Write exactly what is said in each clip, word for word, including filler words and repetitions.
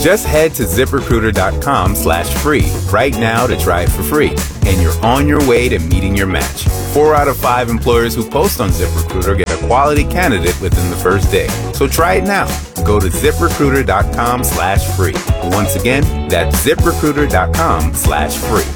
Just head to ZipRecruiter.com slash free right now to try it for free, and you're on your way to meeting your match. Four out of five employers who post on ZipRecruiter get a quality candidate within the first day. So try it now. Go to ZipRecruiter.com slash free. Once again, that's ZipRecruiter.com slash free.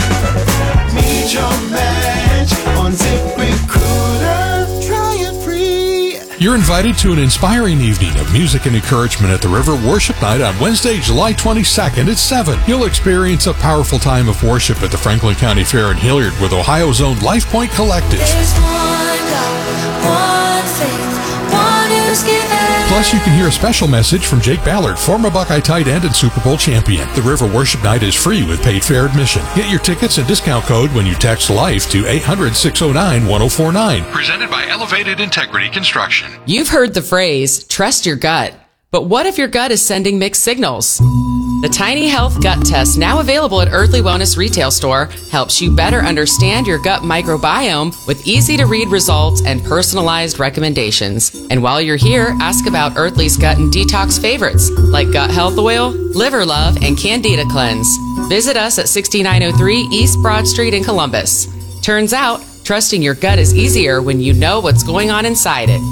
Meet your match on ZipRecruiter. Try it free. You're invited to an inspiring evening of music and encouragement at the River Worship Night on Wednesday, July twenty-second at seven. You'll experience a powerful time of worship at the Franklin County Fair in Hilliard with Ohio's own Life Point Collective. There's one God, one faith, one who's given. Plus, you can hear a special message from Jake Ballard, former Buckeye tight end and Super Bowl champion. The River Worship Night is free with paid fare admission. Get your tickets and discount code when you text LIFE to eight hundred, six oh nine, one oh four nine. Presented by Elevated Integrity Construction. You've heard the phrase, trust your gut. But what if your gut is sending mixed signals? The Tiny Health Gut Test, now available at Earthly Wellness Retail Store, helps you better understand your gut microbiome with easy-to-read results and personalized recommendations. And while you're here, ask about Earthly's gut and detox favorites, like Gut Health Oil, Liver Love, and Candida Cleanse. Visit us at sixty-nine oh three East Broad Street in Columbus. Turns out, trusting your gut is easier when you know what's going on inside it.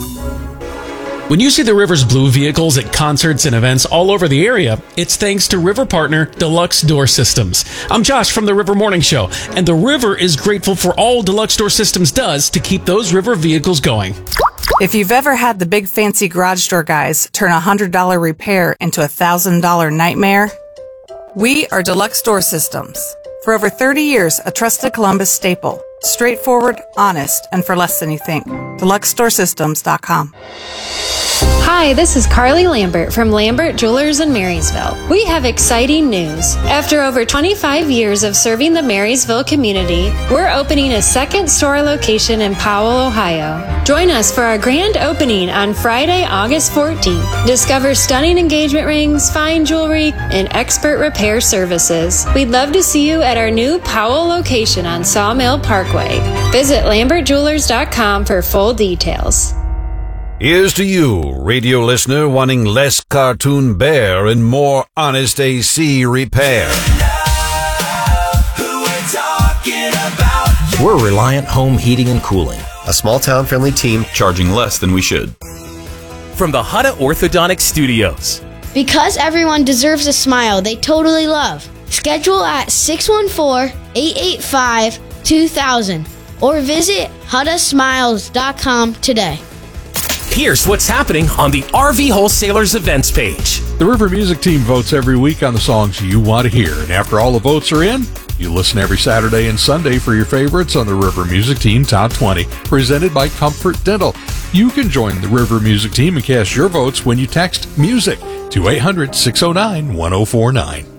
When you see the River's blue vehicles at concerts and events all over the area, it's thanks to River partner Deluxe Door Systems. I'm Josh from the River Morning Show, and the River is grateful for all Deluxe Door Systems does to keep those River vehicles going. If you've ever had the big fancy garage door guys turn a one hundred dollars repair into a one thousand dollars nightmare, we are Deluxe Door Systems. For over thirty years, a trusted Columbus staple. Straightforward, honest, and for less than you think. Deluxe Door Systems dot com. Hi, this is Carly Lambert from Lambert Jewelers in Marysville. We have exciting news. After over twenty-five years of serving the Marysville community, we're opening a second store location in Powell, Ohio. Join us for our grand opening on Friday, August fourteenth. Discover stunning engagement rings, fine jewelry, and expert repair services. We'd love to see you at our new Powell location on Sawmill Parkway. Visit Lambert Jewelers dot com for full details. Here's to you, radio listener, wanting less cartoon bear and more honest A C repair. We're Reliant Home Heating and Cooling, a small-town friendly team charging less than we should. From the Hutta Orthodontic Studios. Because everyone deserves a smile they totally love. Schedule at six one four, eight eight five, two thousand or visit hutta smiles dot com today. Here's what's happening on the R V Wholesalers events page. The River Music Team votes every week on the songs you want to hear, and after all the votes are in, you listen every Saturday and Sunday for your favorites on the River Music Team Top twenty, presented by Comfort Dental. You can join the River Music Team and cast your votes when you text MUSIC to eight hundred, six oh nine, one oh four nine.